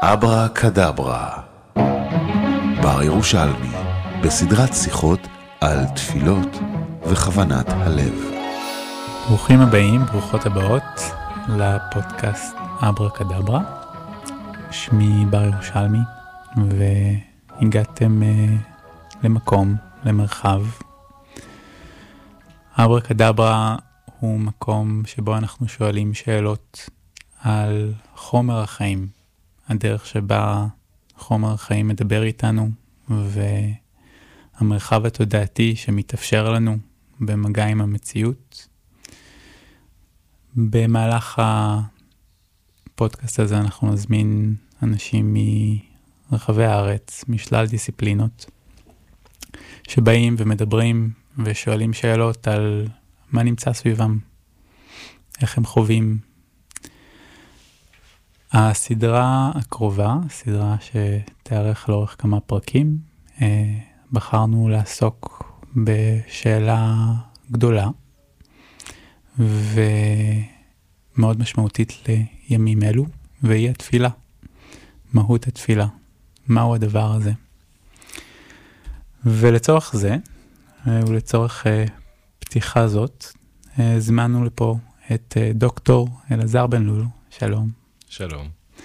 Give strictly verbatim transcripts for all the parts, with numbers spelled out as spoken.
אברה קדברה, בר ירושלמי, בסדרת שיחות על תפילות וכוונת הלב. ברוכים הבאים, ברוכות הבאות לפודקאסט אברה קדברה. שמי בר ירושלמי, והגעתם uh, למקום, למרחב. אברה קדברה הוא מקום שבו אנחנו שואלים שאלות על חומר החיים, הדרך שבה חומר החיים מדבר איתנו, והמרחב התודעתי שמתאפשר לנו במגע עם המציאות. במהלך הפודקאסט הזה אנחנו נזמין אנשים מרחבי הארץ, משלל דיסציפלינות, שבאים ומדברים ושואלים שאלות על מה נמצא סביבם, איך הם חווים. הסדרה הקרובה, סדרה שתארך לאורך כמה פרקים, בחרנו לעסוק בשאלה גדולה ומאוד משמעותית לימים אלו, והיא התפילה. מהות התפילה. מהו הדבר הזה? ולצורך זה, ולצורך פתיחה זאת, זמנו לפה את דוקטור אלעזר בן לולו. שלום. שלום.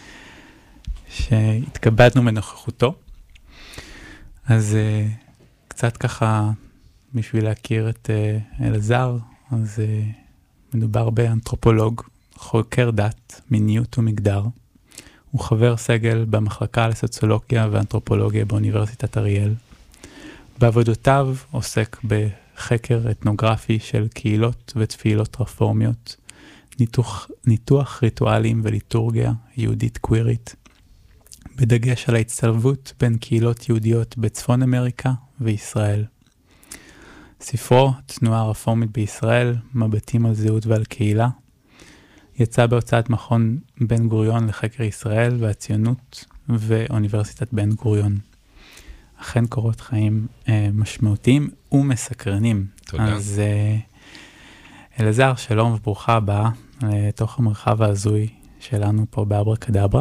שהתכבדנו בנוכחותו. אז קצת ככה, בשביל להכיר את אלעזר, אז מדובר באנתרופולוג, חוקר דת, מיניות ומגדר. הוא חבר סגל במחלקה לסוציולוגיה ואנתרופולוגיה באוניברסיטת אריאל. בעבודותיו עוסק בחקר אתנוגרפי של קהילות ותפילות רפורמיות, ניתוח, ניתוח ריטואלים וליטורגיה יהודית קווירית, בדגש על ההצטלבות בין קהילות יהודיות בצפון אמריקה וישראל. ספרו, תנועה רפורמית בישראל, מבטים על זהות ועל קהילה, יצא בהוצאת מכון בן גוריון לחקר ישראל והציונות ואוניברסיטת בן גוריון. אכן קורות חיים אה, משמעותיים ומסקרנים. תודה. אז אה, אלעזר, שלום וברוכה הבאה לתוך המרחב ההזוי שלנו פה באברה קדברה.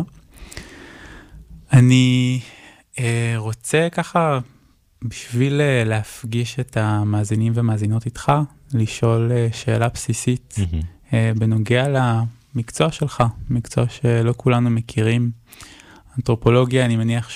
אני אה, רוצה ככה, בשביל אה, להפגיש את המאזינים ומאזינות איתך, לשאול אה, שאלה בסיסית mm-hmm. אה, בנוגע למקצוע שלך, מקצוע שלא כולנו מכירים. אנתרופולוגיה, אני מניח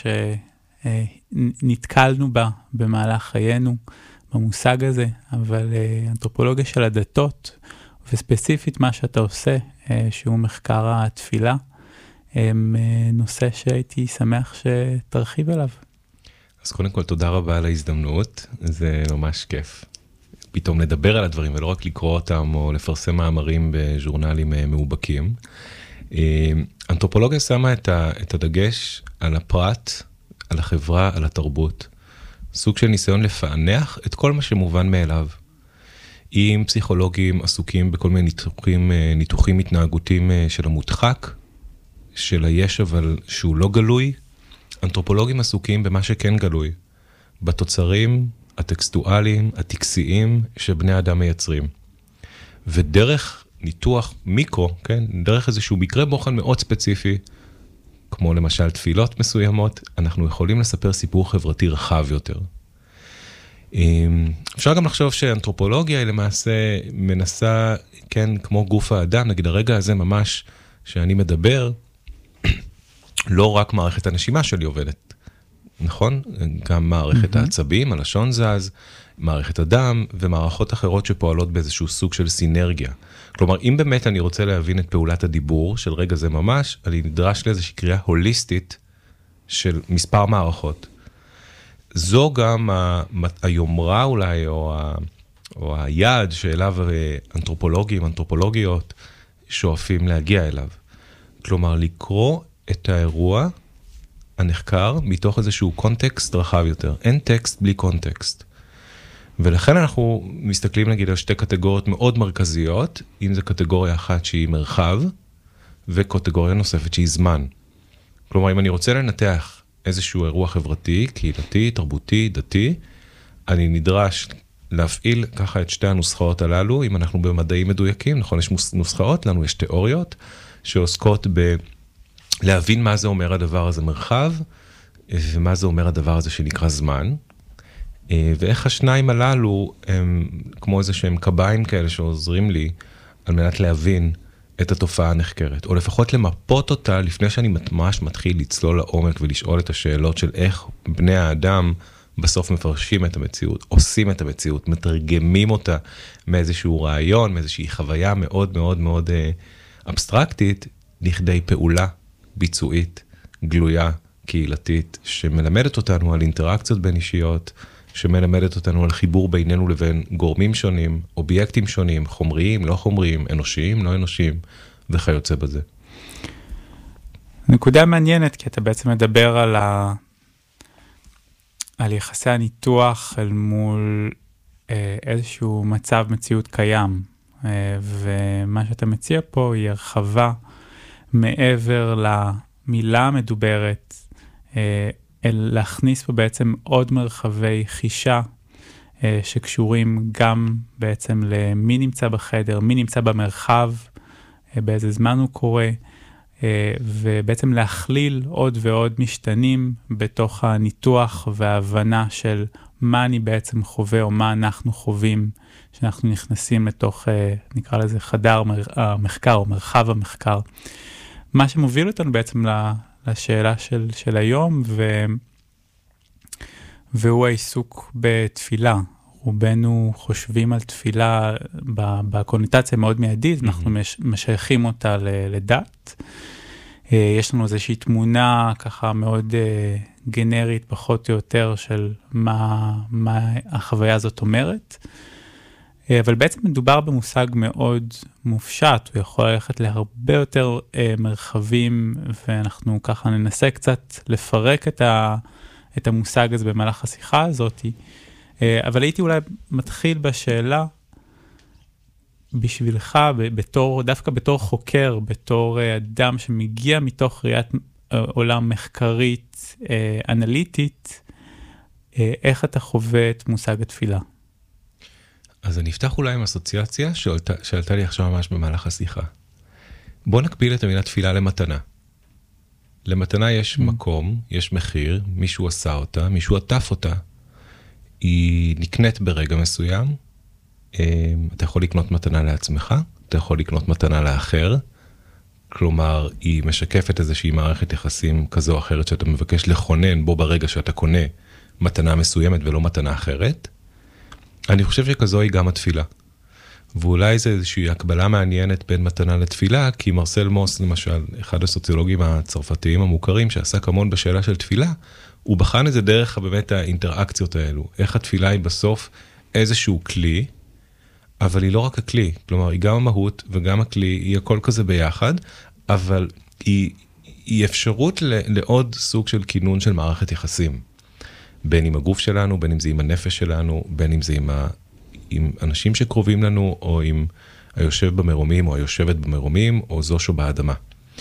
שנתקלנו בה במהלך חיינו, במושג הזה, אבל uh, אנתרופולוגיה של הדתות, וספציפית מה שאתה עושה, uh, שהוא מחקר התפילה, um, uh, נושא שהייתי שמח שתרחיב עליו. אז קודם כל, תודה רבה על ההזדמנות, זה ממש כיף. פתאום לדבר על הדברים, ולא רק לקרוא אותם, או לפרסם מאמרים בז'ורנלים uh, מאובקים. Uh, אנתרופולוגיה שמה את, ה, את הדגש על הפרט, על החברה, על התרבות. סוג של ניסיון לפענח את כל מה שמובן מאליו. אם פסיכולוגים עסוקים בכל מיני ניתוחים, ניתוחים התנהגותיים של המודחק, של היש אבל שהוא לא גלוי, אנתרופולוגים עסוקים במה שכן גלוי, בתוצרים הטקסטואליים, הטקסיים שבני אדם מייצרים. ודרך ניתוח מיקרו, כן, דרך איזשהו מקרה בוחן מאוד ספציפי, כמו למשל תפילות מסוימות, אנחנו יכולים לספר סיפור חברתי רחב יותר. אפשר גם לחשוב שאנתרופולוגיה היא למעשה מנסה, כן, כמו גוף האדם, נגיד הרגע הזה ממש שאני מדבר, לא רק מערכת הנשימה שלי עובדת, נכון? גם מערכת mm-hmm. העצבים, הלשון זז, מערכת הדם, ומערכות אחרות שפועלות באיזשהו סוג של סינרגיה. כלומר, אם באמת אני רוצה להבין את פעולת הדיבור של רגע זה ממש, אני נדרש לאיזושהי קריאה הוליסטית של מספר מערכות. זו גם ה- היומרה אולי, או, ה- או היעד שאליו אנתרופולוגים, אנתרופולוגיות, שואפים להגיע אליו. כלומר, לקרוא את האירוע הנחקר מתוך איזשהו קונטקסט רחב יותר. אין טקסט בלי קונטקסט. ולכן אנחנו מסתכלים נגיד על שתי קטגוריות מאוד מרכזיות, אם זו קטגוריה אחת שהיא מרחב, וקטגוריה נוספת שהיא זמן. כלומר, אם אני רוצה לנתח איזשהו אירוע חברתי, קהילתי, תרבותי, דתי, אני נדרש להפעיל ככה את שתי הנוסחאות הללו, אם אנחנו במדעים מדויקים, נכון, יש נוסחאות, לנו יש תיאוריות, שעוסקות להבין מה זה אומר הדבר הזה מרחב, ומה זה אומר הדבר הזה שנקרא זמן, ואיך השניים הללו הם כמו איזה שהם קביים כאלה שעוזרים לי על מנת להבין את התופעה הנחקרת, או לפחות למפות אותה לפני שאני ממש מתחיל לצלול לעומק ולשאול את השאלות של איך בני האדם בסוף מפרשים את המציאות, עושים את המציאות, מתרגמים אותה מאיזשהו רעיון, מאיזושהי חוויה מאוד מאוד מאוד אבסטרקטית, לכדי פעולה ביצועית, גלויה, קהילתית, שמלמדת אותנו על אינטראקציות בין אישיות, שמלמדת אותנו על חיבור בינינו לבין גורמים שונים, אובייקטים שונים, חומריים, לא חומריים, אנושיים, לא אנושיים, וכיוצא בזה. נקודה מעניינת, כי אתה בעצם מדבר על, ה... על יחסי הניתוח אל מול אה, איזשהו מצב מציאות קיים, אה, ומה שאתה מציע פה היא הרחבה מעבר למילה המדוברת, אה, אל להכניס פה בעצם עוד מרחבי חישה אה, שקשורים גם בעצם למי נמצא בחדר, מי נמצא במרחב, אה, באיזה זמן הוא קורה, אה, ובעצם להכליל עוד ועוד משתנים בתוך הניתוח וההבנה של מה אני בעצם חווה או מה אנחנו חווים, שאנחנו נכנסים לתוך, אה, נקרא לזה חדר המחקר או מרחב המחקר. מה שמוביל אותנו בעצם ל... לשאלה של, של היום, ו... והוא העיסוק בתפילה. רובנו חושבים על תפילה בקונוטציה מאוד מיידית, mm-hmm. אנחנו מש... משייכים אותה ל... לדת. יש לנו איזושהי תמונה ככה מאוד גנרית, פחות או יותר, של מה, מה החוויה הזאת אומרת. אבל בעצם מדובר במושג מאוד מופשט, הוא יכול ללכת להרבה יותר אה, מרחבים, ואנחנו ככה ננסה קצת לפרק את, ה, את המושג הזה במהלך השיחה הזאת, אה, אבל הייתי אולי מתחיל בשאלה, בשבילך, בתור, דווקא בתור חוקר, בתור אה, אדם שמגיע מתוך ראיית אה, עולם מחקרית, אה, אנליטית, אה, איך אתה חווה את מושג התפילה? אז אני אפתח אולי עם אסוציאציה שעלתה, שעלתה לי עכשיו ממש במהלך השיחה. בוא נקביל את המילה תפילה למתנה. למתנה יש mm. מקום, יש מחיר, מישהו עשה אותה, מישהו עטף אותה. היא נקנית ברגע מסוים. אתה יכול לקנות מתנה לעצמך, אתה יכול לקנות מתנה לאחר. כלומר, היא משקפת איזושהי מערכת יחסים כזו או אחרת שאתה מבקש לכונן בו ברגע שאתה קונה מתנה מסוימת ולא מתנה אחרת. אני חושב שכזו היא גם התפילה. ואולי זה איזושהי הקבלה מעניינת בין מתנה לתפילה, כי מרסל מוס, למשל, אחד הסוציולוגים הצרפתיים המוכרים, שעסק המון בשאלה של תפילה, הוא בחן את זה דרך באמת האינטראקציות האלו. איך התפילה היא בסוף איזשהו כלי, אבל היא לא רק הכלי. כלומר, היא גם המהות וגם הכלי, היא הכל כזה ביחד, אבל היא, היא אפשרות לעוד סוג של כינון של מערכת יחסים. בין עם הגוף שלנו, בין אם זה עם הנפש שלנו, בין אם זה עם, ה... עם אנשים שקרובים לנו, או עם היושב במרומים, או היושבת במרומים, או זו שבאדמה.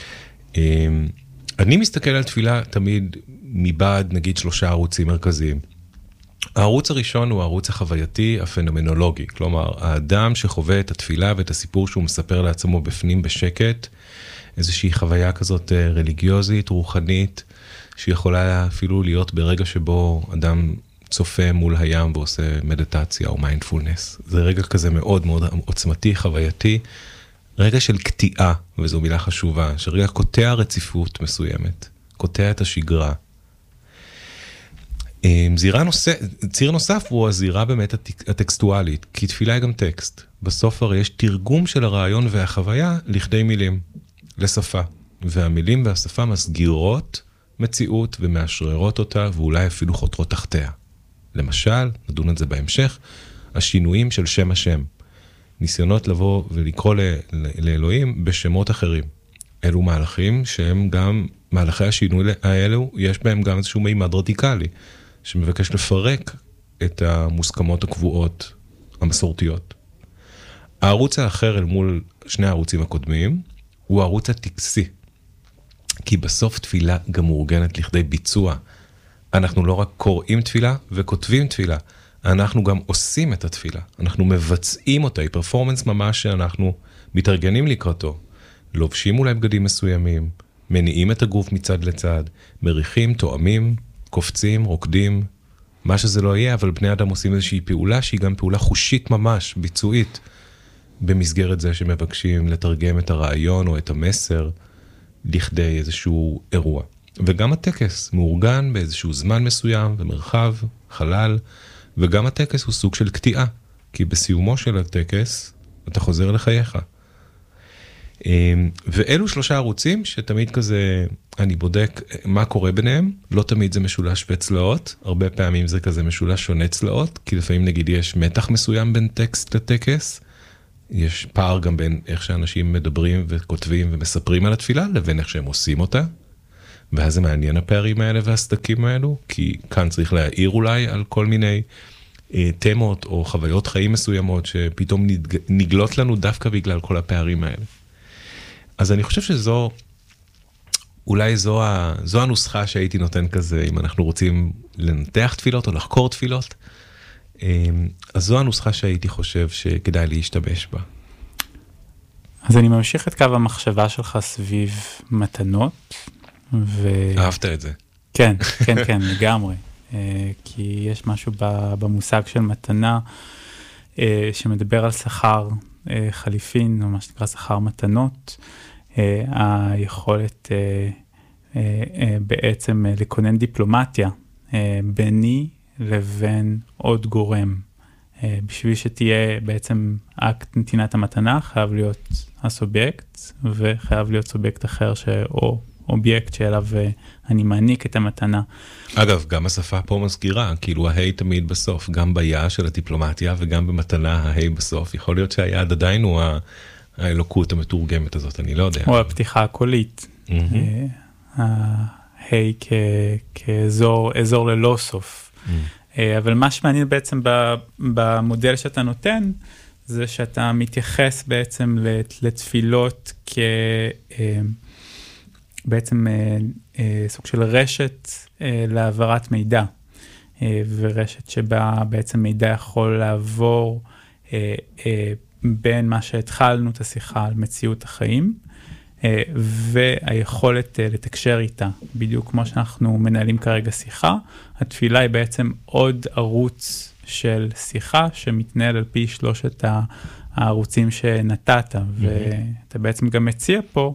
אני מסתכל על תפילה תמיד מבעד, נגיד, שלושה ערוצים מרכזיים. הערוץ הראשון הוא הערוץ החווייתי, הפנומנולוגי. כלומר, האדם שחווה את התפילה ואת הסיפור שהוא מספר לעצמו בפנים בשקט, איזושהי חוויה כזאת רליגיוזית, רוחנית, שיכולה אפילו להיות ברגע שבו אדם צופה מול הים ועושה מדיטציה או מיינדפולנס. זה רגע כזה מאוד מאוד עוצמתי, חווייתי, רגע של קטיעה, וזו מילה חשובה, שרגע קוטע רציפות מסוימת, קוטע את השגרה. זירה נוסף, ציר נוסף הוא הזירה באמת הטקסטואלית, כי תפילה היא גם טקסט. בסוף הרי יש תרגום של הרעיון והחוויה לכדי מילים, לשפה. והמילים והשפה מסגירות מציאות ומאשררות אותה, ואולי אפילו חותרות תחתיה. למשל, נדון את זה בהמשך, השינויים של שם השם. ניסיונות לבוא ולקרוא ל- ל- לאלוהים בשמות אחרים. אלו מהלכים שהם גם, מהלכי השינוי האלו, יש בהם גם איזשהו מימד רדיקלי, שמבקש לפרק את המוסכמות הקבועות המסורתיות. הערוץ האחר אל מול שני הערוצים הקודמים, הוא הערוץ הטקסי. כי בסוף תפילה גם מאורגנת לכדי ביצוע. אנחנו לא רק קוראים תפילה וכותבים תפילה, אנחנו גם עושים את התפילה. אנחנו מבצעים אותה, היא פרפורמנס ממש שאנחנו מתארגנים לקראתו. לובשים אולי בגדים מסוימים, מניעים את הגוף מצד לצד, מריחים, תואמים, קופצים, רוקדים, מה שזה לא יהיה, אבל בני אדם עושים איזושהי פעולה שהיא גם פעולה חושית ממש, ביצועית, במסגרת זה שמבקשים לתרגם את הרעיון או את המסר לכדי איזשהו אירוע. וגם הטקס מאורגן באיזשהו זמן מסוים ומרחב, חלל, וגם הטקס הוא סוג של קטיעה, כי בסיומו של הטקס אתה חוזר לחייך. ואלו שלושה ערוצים שתמיד כזה, אני בודק מה קורה ביניהם, לא תמיד זה משולש וצלעות, הרבה פעמים זה כזה משולש שונה צלעות, כי לפעמים נגיד יש מתח מסוים בין טקסט לטקס, יש פער גם בין איך שאנשים מדברים וכותבים ומספרים על התפילה, לבין איך שהם עושים אותה, ואז זה מעניין הפערים האלה והסדקים האלו, כי כאן צריך להעיר אולי על כל מיני אה, תמות או חוויות חיים מסוימות, שפתאום נדג... נגלות לנו דווקא בגלל כל הפערים האלה. אז אני חושב שזו, אולי זו, ה... זו הנוסחה שהייתי נותן כזה, אם אנחנו רוצים לנתח תפילות או לחקור תפילות, אז זו הנוסחה שהייתי חושב שכדאי להשתמש בה. אז אני ממשיך את קו המחשבה שלך סביב מתנות. ו... אהבת את זה. כן, כן, כן, לגמרי. כי יש משהו במושג של מתנה, שמדבר על שכר חליפין, או מה שנקרא שכר מתנות, היכולת בעצם לכונן דיפלומטיה ביני לבין עוד גורם. בשביל שתהיה בעצם אקט נתינת המתנה, חייב להיות הסובייקט, וחייב להיות סובייקט אחר או אובייקט שאליו אני מעניק את המתנה. אגב, גם השפה פה מזכירה, כאילו ההי תמיד בסוף, גם ביעד של הדיפלומטיה וגם במתנה ההי בסוף. יכול להיות שהיעד עדיין הוא האלוקות המתורגמת הזאת, אני לא יודע. או הפתיחה הקולית. ההי כאזור ללא סוף. אבל מה שמעניין בעצם במודל שאתה נותן, זה שאתה מתייחס בעצם לתפילות כ... בעצם סוג של רשת להעברת מידע, ורשת שבה בעצם מידע יכול לעבור בין מה שהתחלנו את השיחה על מציאות החיים, והיכולת לתקשר איתה. בדיוק כמו שאנחנו מנהלים כרגע שיחה, התפילה היא בעצם עוד ערוץ של שיחה שמתנהל על פי שלושת הערוצים שנתת, ואתה בעצם גם מציע פה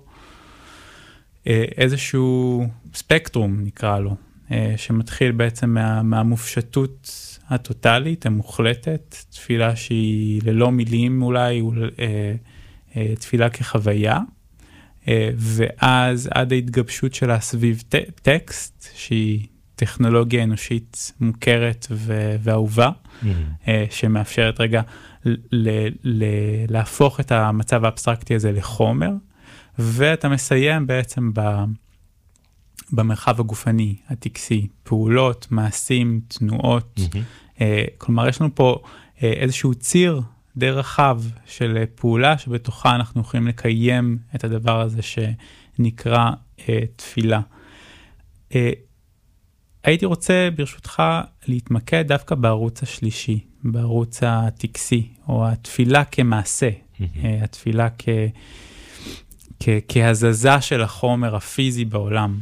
איזשהו ספקטרום נקרא לו, שמתחיל בעצם מה, מהמופשטות הטוטלית, המוחלטת, תפילה שהיא ללא מילים אולי, תפילה כחוויה, ואז עד ההתגבשות שלה סביב טקסט, שהיא טכנולוגיה אנושית מוכרת ואהובה, שמאפשרת רגע להפוך את המצב האבסטרקטי הזה לחומר, ואתה מסיים בעצם במרחב הגופני, הטקסי, פעולות, מעשים, תנועות. כלומר, יש לנו פה איזשהו ציר די רחב של פעולה, שבתוכה אנחנו יכולים לקיים את הדבר הזה שנקרא תפילה. הייתי רוצה ברשותך להתמקד דווקא בערוץ השלישי, בערוץ הטקסי, או התפילה כמעשה, התפילה כ... כהזזה של החומר הפיזי בעולם.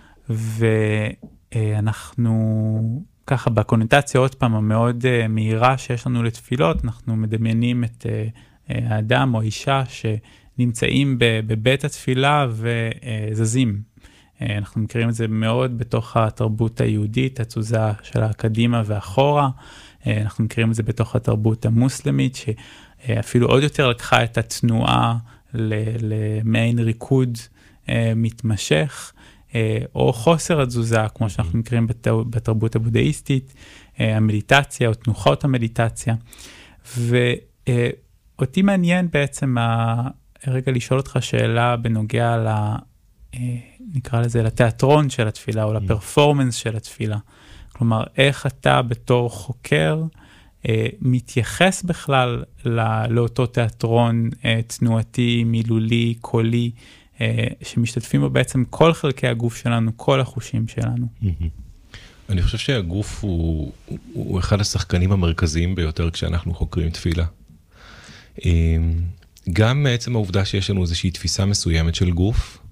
ואנחנו ככה בקונוטציה עוד פעם המאוד מהירה שיש לנו לתפילות, אנחנו מדמיינים את האדם או האישה שנמצאים בבית התפילה וזזים. אנחנו מכירים את זה מאוד בתוך התרבות היהודית, התזוזה של הקדימה ואחורה. אנחנו מכירים את זה בתוך התרבות המוסלמית, שאפילו עוד יותר לקחה את התנועה למעין ריקוד מתמשך, או חוסר התזוזה, כמו שאנחנו מכירים בתרבות הבודהיסטית, המדיטציה או תנוחות המדיטציה. ואותי מעניין בעצם הרגע לשאול אותך שאלה בנוגע ל... נקרא לזה, לתיאטרון של התפילה, או לפרפורמנס של התפילה. כלומר, איך אתה בתור חוקר מתייחס בכלל לאותו תיאטרון תנועתי, מילולי, קולי, שמשתתפים בו בעצם כל חלקי הגוף שלנו, כל החושים שלנו. אני חושב שהגוף הוא, הוא אחד השחקנים המרכזיים ביותר כשאנחנו חוקרים תפילה. גם מעצם העובדה שיש לנו איזושהי תפיסה מסוימת של גוף,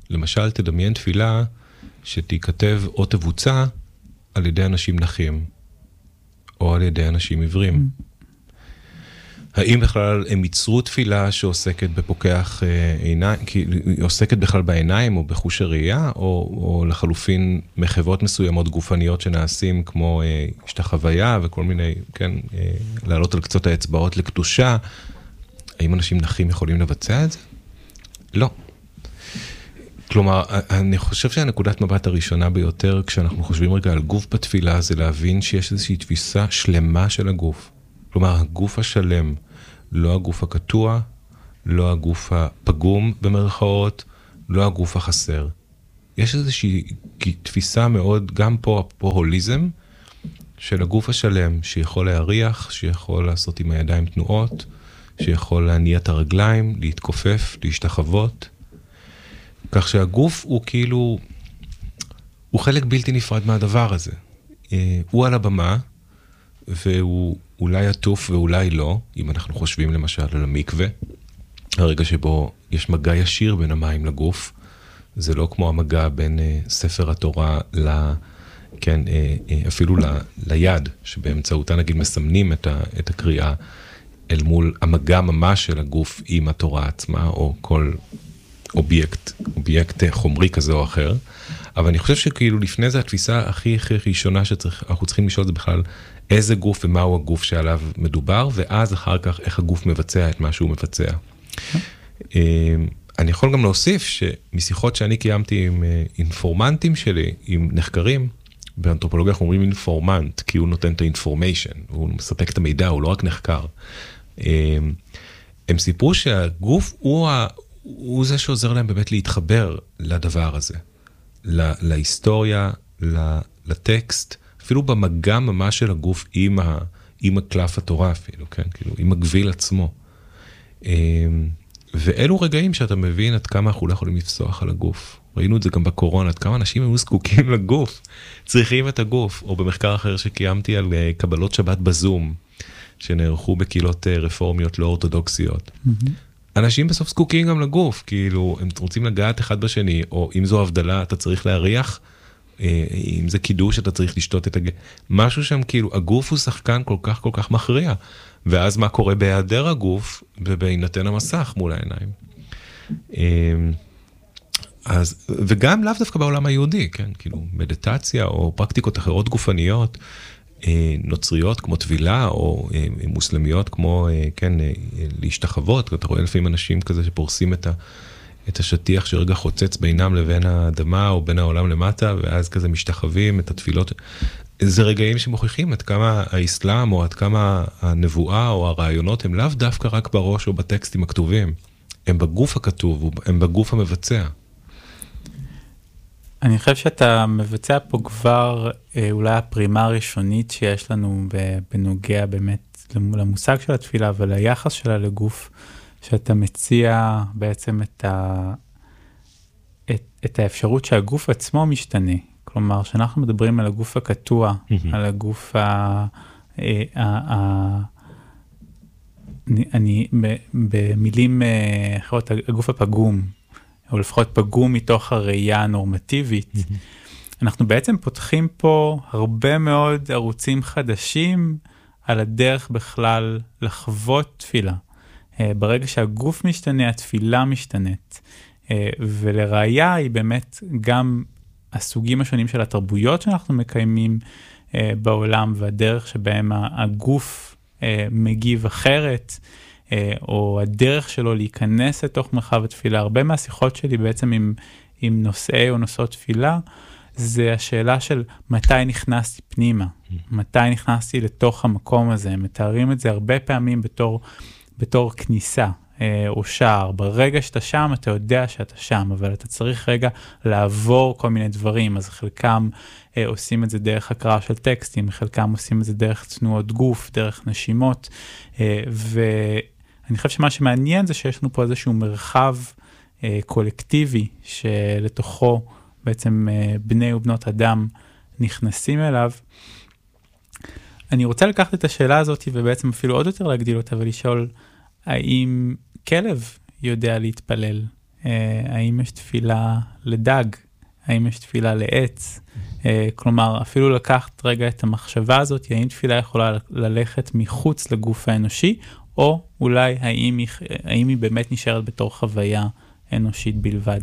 למשל, תדמיין תפילה שתיכתב או תבוצע על ידי אנשים נחים, או על ידי אנשים עיוורים. האם בכלל הם ייצרו תפילה שעוסקת בפוקח עיניים, כי היא עוסקת בכלל בעיניים או בחוש הראייה, או, או לחלופין מחוות מסוימות גופניות שנעשים, כמו אה, השתחוויה וכל מיני, כן, אה, לעלות על קצות האצבעות לקדושה. האם אנשים נחים יכולים לבצע את זה? לא. כלומר, אני חושב שהנקודת מבט הראשונה ביותר, כשאנחנו חושבים רגע על גוף בתפילה, זה להבין שיש איזושהי תפיסה שלמה של הגוף. כלומר, הגוף השלם, לא הגוף הקטוע, לא הגוף הפגום במרכאות, לא הגוף החסר. יש איזושהי תפיסה מאוד, גם פה, פה הוליזם, של הגוף השלם, שיכול להריח, שיכול לעשות עם הידיים תנועות, שיכול להניע את הרגליים, להתכופף, להשתחוות. כך שהגוף הוא כאילו, הוא חלק בלתי נפרד מהדבר הזה. הוא על הבמה, והוא אולי עטוף ואולי לא, אם אנחנו חושבים למשל על המקווה, הרגע שבו יש מגע ישיר בין המים לגוף, זה לא כמו המגע בין uh, ספר התורה ל... כן, uh, uh, אפילו ל, ליד, שבאמצעותה נגיד מסמנים את, ה, את הקריאה, אל מול המגע ממש של הגוף עם התורה עצמה, או כל אובייקט, אובייקט חומרי כזה או אחר. אבל אני חושב שכאילו לפני זה התפיסה הכי הכי ראשונה שאנחנו צריכים לשאול זה בכלל איזה גוף ומהו הגוף שעליו מדובר, ואז אחר כך איך הגוף מבצע את מה שהוא מבצע. אני יכול גם להוסיף שמשיחות שאני קיימתי עם אינפורמנטים שלי, עם נחקרים, באנתרופולוגיה אנחנו אומרים אינפורמנט, כי הוא נותן את האינפורמיישן, הוא מספק את המידע, הוא לא רק נחקר. הם סיפרו שהגוף הוא, ה, הוא זה שעוזר להם באמת להתחבר לדבר הזה, לה, להיסטוריה, לטקסט, אפילו במגע ממש של הגוף עם, ה, עם הקלף התורה אפילו, כן? כאילו, עם הגביל עצמו. ואלו רגעים שאתה מבין עד כמה אנחנו לא יכולים לפסוח על הגוף. ראינו את זה גם בקורונה, עד כמה אנשים היו זקוקים לגוף, צריכים את הגוף, או במחקר אחר שקיימתי על קבלות שבת בזום, שנערכו בקהילות רפורמיות לא אורתודוקסיות. Mm-hmm. אנשים בסוף זקוקים גם לגוף, כאילו, הם רוצים לגעת אחד בשני, או אם זו הבדלה, אתה צריך להריח, אם זה קידוש, אתה צריך לשתות את הגוף. משהו שם, כאילו, הגוף הוא שחקן כל כך כל כך מכריע. ואז מה קורה בהיעדר הגוף, ובהינתן המסך מול העיניים. אז, וגם לאו דווקא בעולם היהודי, כן? כאילו, מדיטציה או פרקטיקות אחרות גופניות, נוצריות כמו טבילה, או מוסלמיות כמו, כן, להשתחוות. אתה רואה לפעמים אנשים כזה שפורסים את ה... את השטיח שרגע חוצץ בינם לבין האדמה או בין העולם למטה, ואז כזה משתחווים את התפילות. זה רגעים שמוכיחים עד כמה האסלאם או עד כמה הנבואה או הרעיונות הם לאו דווקא רק בראש או בטקסטים הכתובים. הם בגוף הכתוב, הם בגוף המבצע. אני חושב שאתה מבצע פה כבר אולי הפרימה הראשונית שיש לנו בנוגע באמת למושג של התפילה וליחס שלה לגוף, שאתה מציע בעצם את, ה... את, את האפשרות שהגוף עצמו משתנה. כלומר, שאנחנו מדברים על הגוף הקטוע, mm-hmm. על הגוף ה... ה... ה... אני, אני במילים אחרות, הגוף הפגום, או לפחות פגום מתוך הראייה הנורמטיבית, mm-hmm. אנחנו בעצם פותחים פה הרבה מאוד ערוצים חדשים על הדרך בכלל לחוות תפילה. ברגע שהגוף משתנה, התפילה משתנית. ולראיה היא באמת גם הסוגים השונים של התרבויות שאנחנו מקיימים בעולם, והדרך שבהם הגוף מגיב אחרת, או הדרך שלו להיכנס לתוך מרחב התפילה. הרבה מהשיחות שלי בעצם עם, עם נושאי או נושאות תפילה, זה השאלה של מתי נכנסתי פנימה, מתי נכנסתי לתוך המקום הזה. הם מתארים את זה הרבה פעמים בתור... בתור כניסה אה, או שער. ברגע שאתה שם, אתה יודע שאתה שם, אבל אתה צריך רגע לעבור כל מיני דברים. אז חלקם אה, עושים את זה דרך הקראה של טקסטים, חלקם עושים את זה דרך תנועות גוף, דרך נשימות, אה, ואני חושב שמה שמעניין זה שיש לנו פה איזשהו מרחב אה, קולקטיבי, שלתוכו בעצם אה, בני ובנות אדם נכנסים אליו. אני רוצה לקחת את השאלה הזאת ובעצם אפילו עוד יותר להגדיל אותה ולשאול, האם כלב יודע להתפלל? האם יש תפילה לדג? האם יש תפילה לעץ? כלומר, אפילו לקחת רגע את המחשבה הזאת, האם תפילה יכולה ללכת מחוץ לגוף האנושי, או אולי האם היא, האם היא באמת נשארת בתור חוויה אנושית בלבד?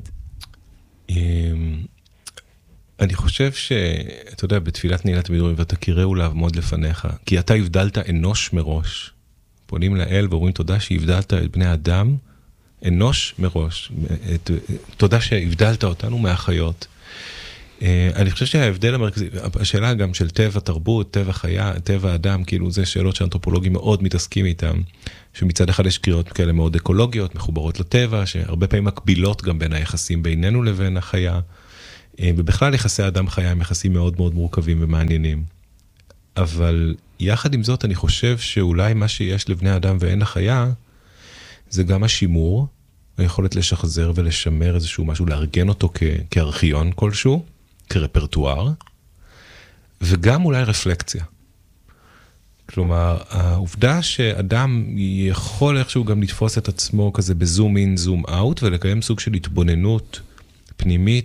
אני חושב שאתה יודע, בתפילת נעילת הבידורים, ואתה קיראו לעמוד לפניך, כי אתה הבדלת אנוש מראש. פונים לאל ואומרים תודה שהבדלת את בני אדם, אנוש מראש. את, תודה שהבדלת אותנו מהחיות. אני חושב שההבדל המרכזי, השאלה גם של טבע תרבות, טבע חיה, טבע אדם, כאילו זה שאלות שאנתרופולוגים מאוד מתעסקים איתם, שמצד אחד יש קריאות כאלה מאוד אקולוגיות, מחוברות לטבע, שהרבה פעמים מקבילות גם בין היחסים בינינו לבין החיה, ובכלל יחסי אדם חיה הם יחסים מאוד מאוד מורכבים ומעניינים. אבל יחד עם זאת אני חושב שאולי מה שיש לבני אדם ואין לחיה, זה גם השימור, היכולת לשחזר ולשמר איזשהו משהו, לארגן אותו כ- כארכיון כלשהו, כרפרטואר, וגם אולי רפלקציה. כלומר, העובדה שאדם יכול איכשהו גם לתפוס את עצמו כזה בזום אין, זום אאוט, ולקיים סוג של התבוננות פנימית,